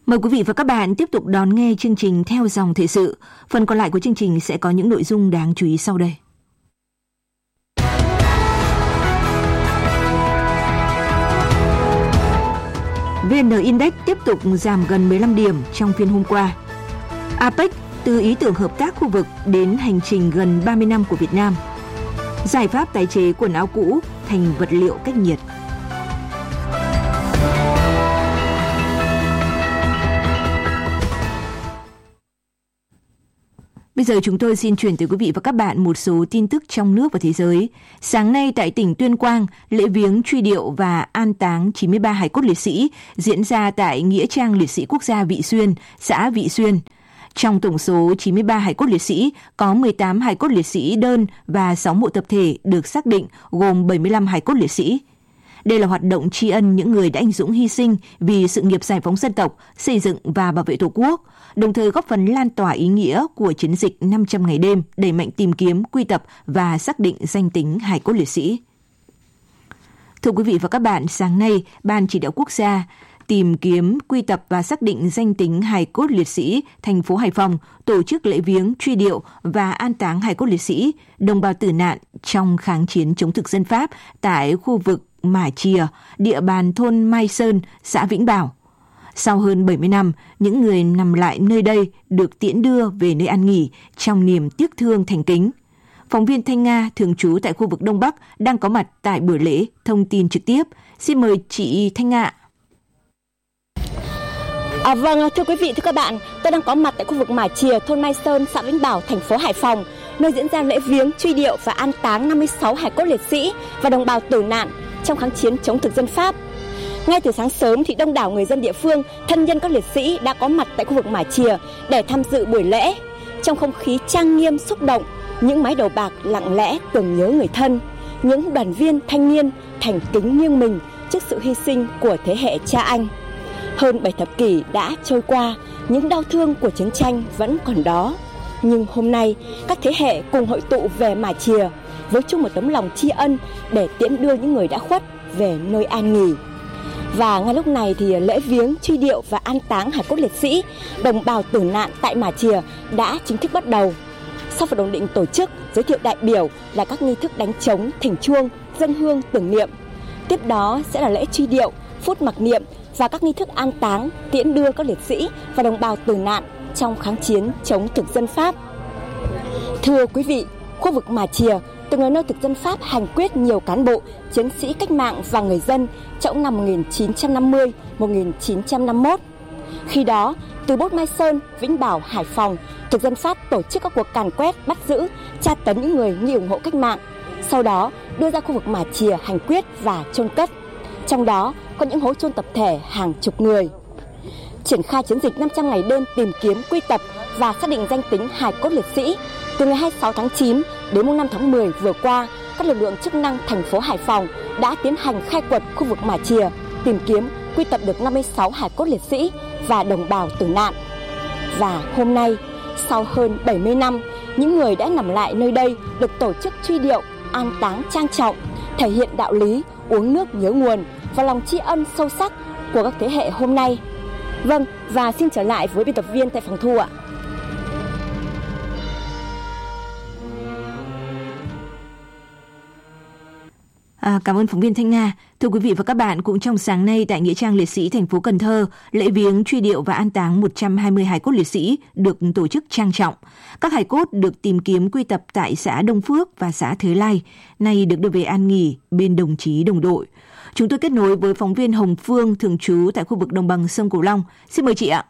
Mời quý vị và các bạn tiếp tục đón nghe chương trình Theo dòng thời sự. Phần còn lại của chương trình sẽ có những nội dung đáng chú ý sau đây. VN Index tiếp tục giảm gần 15 điểm trong phiên hôm qua. APEC từ ý tưởng hợp tác khu vực đến hành trình gần 30 năm của Việt Nam. Giải pháp tái chế quần áo cũ thành vật liệu cách nhiệt. Bây giờ chúng tôi xin chuyển tới quý vị và các bạn một số tin tức trong nước và thế giới. Sáng nay tại tỉnh Tuyên Quang, lễ viếng truy điệu và an táng 93 hài cốt liệt sĩ diễn ra tại Nghĩa trang Liệt sĩ Quốc gia Vị Xuyên, xã Vị Xuyên. Trong tổng số 93 hài cốt liệt sĩ, có 18 hài cốt liệt sĩ đơn và 6 mộ tập thể được xác định gồm 75 hài cốt liệt sĩ. Đây là hoạt động tri ân những người đã anh dũng hy sinh vì sự nghiệp giải phóng dân tộc, xây dựng và bảo vệ Tổ quốc, đồng thời góp phần lan tỏa ý nghĩa của chiến dịch 500 ngày đêm đẩy mạnh tìm kiếm, quy tập và xác định danh tính hài cốt liệt sĩ. Thưa quý vị và các bạn, sáng nay, Ban Chỉ đạo Quốc gia tìm kiếm, quy tập và xác định danh tính hài cốt liệt sĩ thành phố Hải Phòng tổ chức lễ viếng truy điệu và an táng hài cốt liệt sĩ đồng bào tử nạn trong kháng chiến chống thực dân Pháp tại khu vực Mả Chìa, địa bàn thôn Mai Sơn, xã Vĩnh Bảo. Sau hơn 70 năm, những người nằm lại nơi đây được tiễn đưa về nơi an nghỉ trong niềm tiếc thương thành kính. Phóng viên Thanh Nga thường trú tại khu vực Đông Bắc đang có mặt tại buổi lễ, thông tin trực tiếp. Xin mời chị Thanh Nga. Vâng, thưa quý vị, thưa các bạn, tôi đang có mặt tại khu vực Mả Chìa, thôn Mai Sơn, xã Vĩnh Bảo, thành phố Hải Phòng, nơi diễn ra lễ viếng, truy điệu và an táng 56 hài cốt liệt sĩ và đồng bào tử nạn trong kháng chiến chống thực dân Pháp. Ngay từ sáng sớm thì đông đảo người dân địa phương, thân nhân các liệt sĩ đã có mặt tại khu vực Mả Chìa để tham dự buổi lễ. Trong không khí trang nghiêm xúc động, những mái đầu bạc lặng lẽ tưởng nhớ người thân, những đoàn viên thanh niên thành kính nghiêng mình trước sự hy sinh của thế hệ cha anh. Hơn 7 thập kỷ đã trôi qua, những đau thương của chiến tranh vẫn còn đó. Nhưng hôm nay, các thế hệ cùng hội tụ về Mả Chìa với chung một tấm lòng tri ân để tiễn đưa những người đã khuất về nơi an nghỉ. Và ngay lúc này thì lễ viếng, truy điệu và an táng hài cốt liệt sĩ, đồng bào tử nạn tại Mả Chìa đã chính thức bắt đầu. Sau phần ổn định tổ chức, giới thiệu đại biểu là các nghi thức đánh trống, thỉnh chuông, dâng hương tưởng niệm. Tiếp đó sẽ là lễ truy điệu, phút mặc niệm và các nghi thức an táng, tiễn đưa các liệt sĩ và đồng bào tử nạn trong kháng chiến chống thực dân Pháp. Thưa quý vị, khu vực Mả Chìa từng là nơi thực dân Pháp hành quyết nhiều cán bộ, chiến sĩ cách mạng và người dân trong năm 1950-1951. Khi đó, từ Bốt Mai Sơn, Vĩnh Bảo, Hải Phòng, thực dân Pháp tổ chức các cuộc càn quét, bắt giữ, tra tấn những người nghi ủng hộ cách mạng. Sau đó, đưa ra khu vực Mả Chìa hành quyết và chôn cất. Trong đó có những hố chôn tập thể hàng chục người. Triển khai chiến dịch 500 ngày đêm tìm kiếm, quy tập và xác định danh tính hài cốt liệt sĩ. Từ ngày 26 tháng 9 đến mùng 5 tháng 10 vừa qua, các lực lượng chức năng thành phố Hải Phòng đã tiến hành khai quật khu vực Mả Chìa, tìm kiếm, quy tập được 56 hài cốt liệt sĩ và đồng bào tử nạn. Và hôm nay, sau hơn 70 năm, những người đã nằm lại nơi đây được tổ chức truy điệu, an táng trang trọng, thể hiện đạo lý uống nước nhớ nguồn và lòng tri ân sâu sắc của các thế hệ hôm nay. Vâng, và xin trở lại với biên tập viên tại phòng thu ạ. Cảm ơn phóng viên Thanh Nga. Thưa quý vị và các bạn, cũng trong sáng nay tại Nghĩa trang Liệt sĩ thành phố Cần Thơ, lễ viếng truy điệu và an táng 120 hài cốt liệt sĩ được tổ chức trang trọng. Các hài cốt được tìm kiếm quy tập tại xã Đông Phước và xã Thới Lai, nay được đưa về an nghỉ bên đồng chí đồng đội. Chúng tôi kết nối với phóng viên Hồng Phương thường trú tại khu vực đồng bằng sông Cửu Long. Xin mời chị ạ.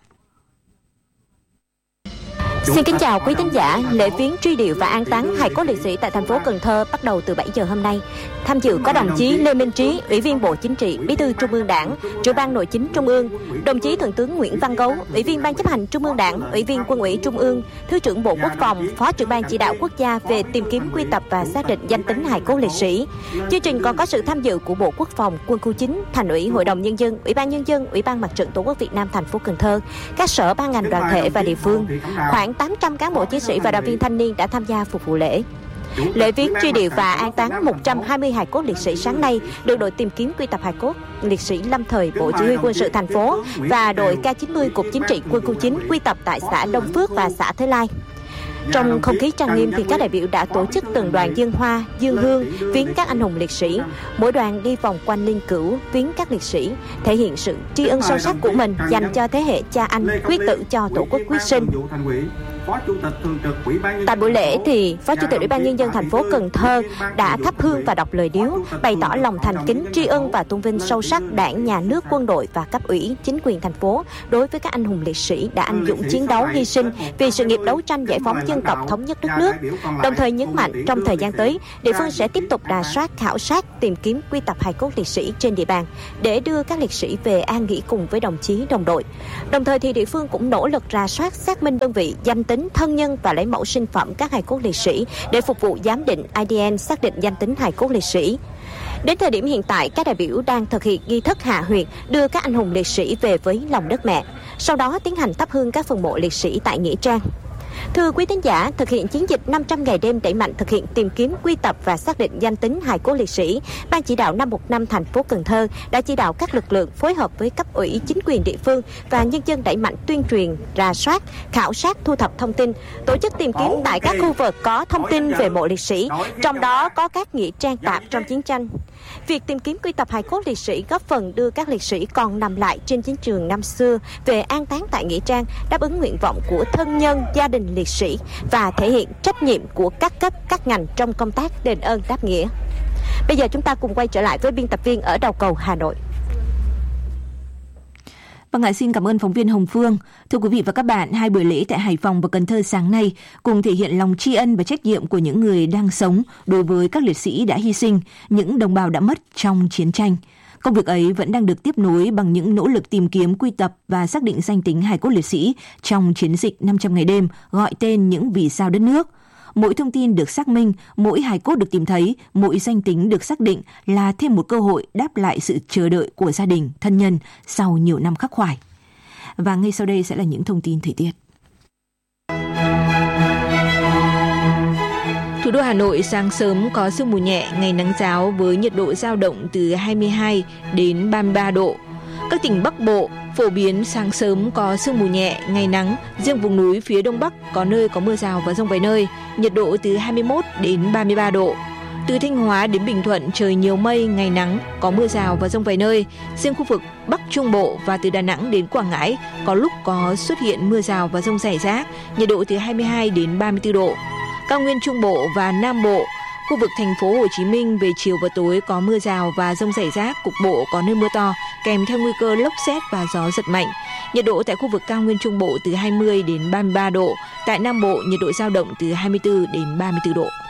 Xin kính chào quý thính giả. Lễ viếng truy điệu và an táng hài cốt liệt sĩ tại thành phố Cần Thơ bắt đầu từ 7 giờ hôm nay. Tham dự có đồng chí Lê Minh Trí, Ủy viên Bộ Chính trị, Bí thư Trung ương Đảng, Trưởng ban Nội chính Trung ương, đồng chí Thượng tướng Nguyễn Văn Gấu, Ủy viên Ban chấp hành Trung ương Đảng, Ủy viên Quân ủy Trung ương, Thứ trưởng Bộ Quốc phòng, Phó trưởng ban chỉ đạo quốc gia về tìm kiếm, quy tập và xác định danh tính hài cốt liệt sĩ. Chương trình còn có sự tham dự của Bộ Quốc phòng, Quân khu 9, Thành ủy, Hội đồng Nhân dân, Ủy ban Nhân dân, Ủy ban Mặt trận Tổ quốc Việt Nam thành phố Cần Thơ, các sở ban ngành đoàn thể và địa phương. Khoảng 800 cán bộ chiến sĩ và đoàn viên thanh niên đã tham gia phục vụ lễ. Lễ viếng truy điệu và an táng 120 hài cốt liệt sĩ sáng nay được đội tìm kiếm quy tập hài cốt liệt sĩ lâm thời Bộ Chỉ huy Quân sự thành phố và đội K90 Cục Chính trị Quân khu 9 quy tập tại xã Đông Phước và xã Thới Lai. Trong không khí trang nghiêm thì các đại biểu đã tổ chức từng đoàn dâng hoa, dâng hương, viếng các anh hùng liệt sĩ. Mỗi đoàn đi vòng quanh linh cữu, viếng các liệt sĩ, thể hiện sự tri ân sâu sắc của mình dành cho thế hệ cha anh quyết tử cho Tổ quốc quyết sinh. Tại buổi lễ thì Phó Chủ tịch Ủy ban Nhân dân thành phố Cần Thơ đã thắp hương và đọc lời điếu, bày tỏ lòng thành kính tri ân và tôn vinh sâu sắc Đảng, Nhà nước, quân đội và cấp ủy, chính quyền thành phố đối với các anh hùng liệt sĩ đã anh dũng chiến đấu hy sinh vì sự nghiệp đấu tranh giải phóng dân tộc, thống nhất đất nước. Đồng thời nhấn mạnh trong thời gian tới, địa phương sẽ tiếp tục rà soát, khảo sát, tìm kiếm quy tập hài cốt liệt sĩ trên địa bàn để đưa các liệt sĩ về an nghỉ cùng với đồng chí, đồng đội. Đồng thời thì địa phương cũng nỗ lực rà soát, xác minh đơn vị, danh tính, thân nhân và lấy mẫu sinh phẩm các hài cốt liệt sĩ để phục vụ giám định ADN xác định danh tính hài cốt liệt sĩ. Đến thời điểm hiện tại, các đại biểu đang thực hiện nghi thức hạ huyệt đưa các anh hùng liệt sĩ về với lòng đất mẹ, sau đó tiến hành thắp hương các phần mộ liệt sĩ tại nghĩa trang. Thưa quý thính giả, thực hiện chiến dịch 500 ngày đêm đẩy mạnh thực hiện tìm kiếm, quy tập và xác định danh tính hài cốt liệt sĩ, Ban chỉ đạo 515 thành phố Cần Thơ đã chỉ đạo các lực lượng phối hợp với cấp ủy, chính quyền địa phương và nhân dân đẩy mạnh tuyên truyền, rà soát, khảo sát, thu thập thông tin, tổ chức tìm kiếm tại các khu vực có thông tin về mộ liệt sĩ, trong đó có các nghĩa trang tạm trong chiến tranh. Việc tìm kiếm quy tập hài cốt liệt sĩ góp phần đưa các liệt sĩ còn nằm lại trên chiến trường năm xưa về an táng tại nghĩa trang, đáp ứng nguyện vọng của thân nhân, gia đình liệt sĩ và thể hiện trách nhiệm của các cấp, các ngành trong công tác đền ơn đáp nghĩa. Bây giờ chúng ta cùng quay trở lại với biên tập viên ở đầu cầu Hà Nội. Vâng ạ, xin cảm ơn phóng viên Hồng Phương. Thưa quý vị và các bạn, hai buổi lễ tại Hải Phòng và Cần Thơ sáng nay cùng thể hiện lòng tri ân và trách nhiệm của những người đang sống đối với các liệt sĩ đã hy sinh, những đồng bào đã mất trong chiến tranh. Công việc ấy vẫn đang được tiếp nối bằng những nỗ lực tìm kiếm, quy tập và xác định danh tính hài cốt liệt sĩ trong chiến dịch 500 ngày đêm gọi tên những vì sao đất nước. Mỗi thông tin được xác minh, mỗi hài cốt được tìm thấy, mỗi danh tính được xác định là thêm một cơ hội đáp lại sự chờ đợi của gia đình, thân nhân sau nhiều năm khắc khoải. Và ngay sau đây sẽ là những thông tin thời tiết. Thủ đô Hà Nội sáng sớm có sương mù nhẹ, ngày nắng ráo với nhiệt độ dao động từ 22 đến 33 độ. Các tỉnh Bắc Bộ phổ biến sáng sớm có sương mù nhẹ, ngày nắng, riêng vùng núi phía Đông Bắc có nơi có mưa rào và dông vài nơi, nhiệt độ từ 21 đến 33 độ. Từ Thanh Hóa đến Bình Thuận trời nhiều mây, ngày nắng, có mưa rào và dông vài nơi. Riêng khu vực Bắc Trung Bộ và từ Đà Nẵng đến Quảng Ngãi có lúc có xuất hiện mưa rào và dông rải rác, nhiệt độ từ 22 đến 34 độ. Cao nguyên Trung Bộ và Nam Bộ, khu vực thành phố Hồ Chí Minh về chiều và tối có mưa rào và dông rải rác, cục bộ có nơi mưa to, kèm theo nguy cơ lốc sét và gió giật mạnh. Nhiệt độ tại khu vực cao nguyên Trung Bộ từ 20 đến 33 độ, tại Nam Bộ nhiệt độ dao động từ 24 đến 34 độ.